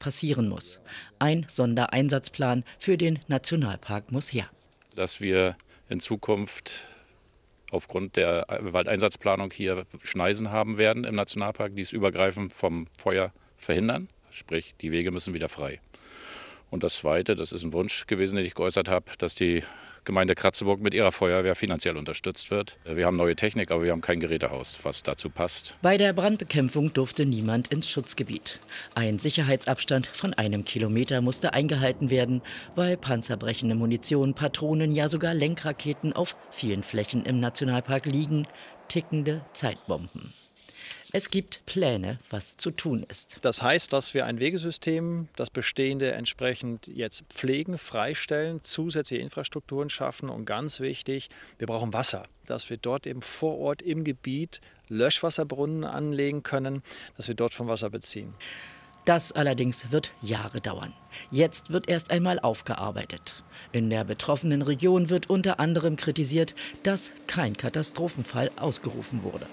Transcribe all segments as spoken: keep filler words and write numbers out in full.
passieren muss. Ein Sondereinsatzplan für den Nationalpark muss her. Dass wir in Zukunft aufgrund der Waldeinsatzplanung hier Schneisen haben werden im Nationalpark, die es übergreifend vom Feuer verhindern. Sprich, die Wege müssen wieder frei. Und das Zweite, das ist ein Wunsch gewesen, den ich geäußert habe, dass die Gemeinde Kratzeburg mit ihrer Feuerwehr finanziell unterstützt wird. Wir haben neue Technik, aber wir haben kein Gerätehaus, was dazu passt. Bei der Brandbekämpfung durfte niemand ins Schutzgebiet. Ein Sicherheitsabstand von einem Kilometer musste eingehalten werden, weil panzerbrechende Munition, Patronen, ja sogar Lenkraketen auf vielen Flächen im Nationalpark liegen. Tickende Zeitbomben. Es gibt Pläne, was zu tun ist. Das heißt, dass wir ein Wegesystem, das bestehende entsprechend jetzt pflegen, freistellen, zusätzliche Infrastrukturen schaffen und ganz wichtig, wir brauchen Wasser, dass wir dort eben vor Ort im Gebiet Löschwasserbrunnen anlegen können, dass wir dort vom Wasser beziehen. Das allerdings wird Jahre dauern. Jetzt wird erst einmal aufgearbeitet. In der betroffenen Region wird unter anderem kritisiert, dass kein Katastrophenfall ausgerufen wurde.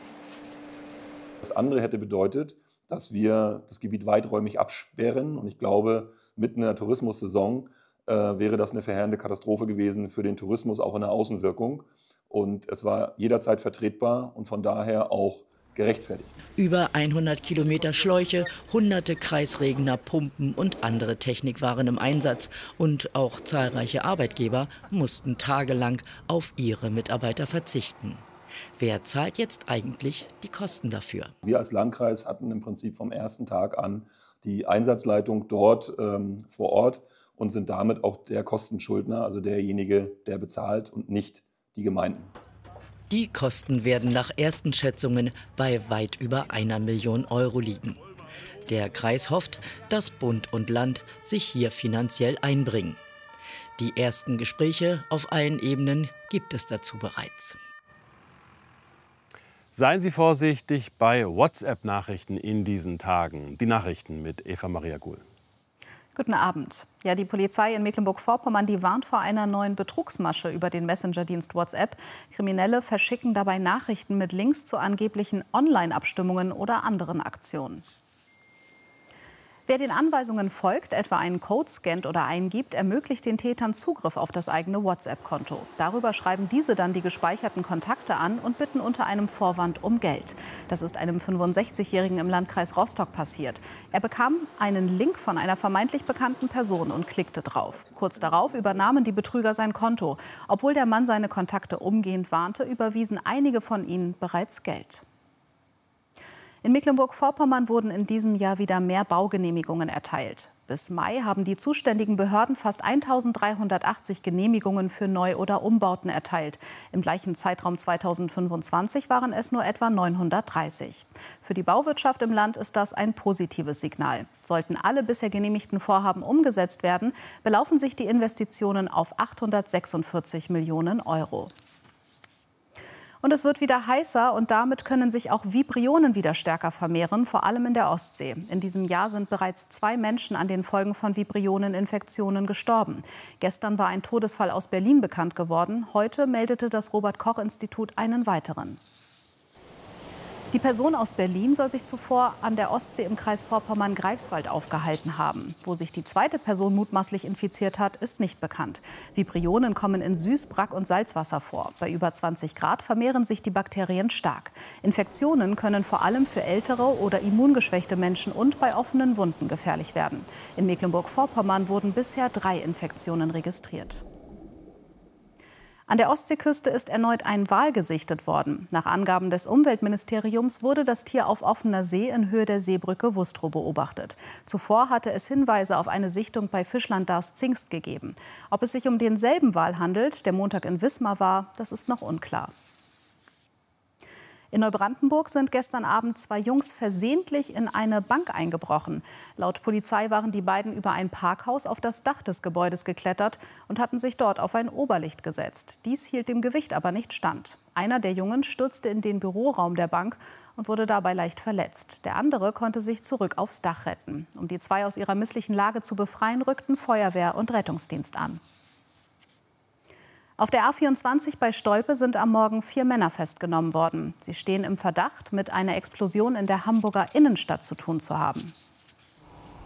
Das andere hätte bedeutet, dass wir das Gebiet weiträumig absperren. Und ich glaube, mitten in der Tourismussaison äh, wäre das eine verheerende Katastrophe gewesen für den Tourismus, auch in der Außenwirkung. Und es war jederzeit vertretbar und von daher auch gerechtfertigt. Über hundert Kilometer Schläuche, hunderte Kreisregener, Pumpen und andere Technik waren im Einsatz. Und auch zahlreiche Arbeitgeber mussten tagelang auf ihre Mitarbeiter verzichten. Wer zahlt jetzt eigentlich die Kosten dafür? Wir als Landkreis hatten im Prinzip vom ersten Tag an die Einsatzleitung dort ähm, vor Ort und sind damit auch der Kostenschuldner, also derjenige, der bezahlt und nicht die Gemeinden. Die Kosten werden nach ersten Schätzungen bei weit über einer Million Euro liegen. Der Kreis hofft, dass Bund und Land sich hier finanziell einbringen. Die ersten Gespräche auf allen Ebenen gibt es dazu bereits. Seien Sie vorsichtig bei WhatsApp-Nachrichten in diesen Tagen. Die Nachrichten mit Eva Maria Guhl. Guten Abend. Ja, die Polizei in Mecklenburg-Vorpommern, die warnt vor einer neuen Betrugsmasche über den Messenger-Dienst WhatsApp. Kriminelle verschicken dabei Nachrichten mit Links zu angeblichen Online-Abstimmungen oder anderen Aktionen. Wer den Anweisungen folgt, etwa einen Code scannt oder eingibt, ermöglicht den Tätern Zugriff auf das eigene WhatsApp-Konto. Darüber schreiben diese dann die gespeicherten Kontakte an und bitten unter einem Vorwand um Geld. Das ist einem fünfundsechzigjährigen im Landkreis Rostock passiert. Er bekam einen Link von einer vermeintlich bekannten Person und klickte drauf. Kurz darauf übernahmen die Betrüger sein Konto. Obwohl der Mann seine Kontakte umgehend warnte, überwiesen einige von ihnen bereits Geld. In Mecklenburg-Vorpommern wurden in diesem Jahr wieder mehr Baugenehmigungen erteilt. Bis Mai haben die zuständigen Behörden fast eintausenddreihundertachtzig Genehmigungen für Neu- oder Umbauten erteilt. Im gleichen Zeitraum zweitausendfünfundzwanzig waren es nur etwa neunhundertdreißig. Für die Bauwirtschaft im Land ist das ein positives Signal. Sollten alle bisher genehmigten Vorhaben umgesetzt werden, belaufen sich die Investitionen auf achthundertsechsundvierzig Millionen Euro. Und es wird wieder heißer und damit können sich auch Vibrionen wieder stärker vermehren, vor allem in der Ostsee. In diesem Jahr sind bereits zwei Menschen an den Folgen von Vibrioneninfektionen gestorben. Gestern war ein Todesfall aus Berlin bekannt geworden. Heute meldete das Robert-Koch-Institut einen weiteren. Die Person aus Berlin soll sich zuvor an der Ostsee im Kreis Vorpommern-Greifswald aufgehalten haben. Wo sich die zweite Person mutmaßlich infiziert hat, ist nicht bekannt. Vibrionen kommen in Süß-, Brack- und Salzwasser vor. Bei über zwanzig Grad vermehren sich die Bakterien stark. Infektionen können vor allem für ältere oder immungeschwächte Menschen und bei offenen Wunden gefährlich werden. In Mecklenburg-Vorpommern wurden bisher drei Infektionen registriert. An der Ostseeküste ist erneut ein Wal gesichtet worden. Nach Angaben des Umweltministeriums wurde das Tier auf offener See in Höhe der Seebrücke Wustrow beobachtet. Zuvor hatte es Hinweise auf eine Sichtung bei Fischland Darß-Zingst gegeben. Ob es sich um denselben Wal handelt, der Montag in Wismar war, das ist noch unklar. In Neubrandenburg sind gestern Abend zwei Jungs versehentlich in eine Bank eingebrochen. Laut Polizei waren die beiden über ein Parkhaus auf das Dach des Gebäudes geklettert und hatten sich dort auf ein Oberlicht gesetzt. Dies hielt dem Gewicht aber nicht stand. Einer der Jungen stürzte in den Büroraum der Bank und wurde dabei leicht verletzt. Der andere konnte sich zurück aufs Dach retten. Um die zwei aus ihrer misslichen Lage zu befreien, rückten Feuerwehr und Rettungsdienst an. Auf der A vierundzwanzig bei Stolpe sind am Morgen vier Männer festgenommen worden. Sie stehen im Verdacht, mit einer Explosion in der Hamburger Innenstadt zu tun zu haben.